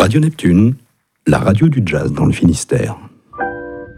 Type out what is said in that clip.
Radio Neptune, la radio du jazz dans le Finistère.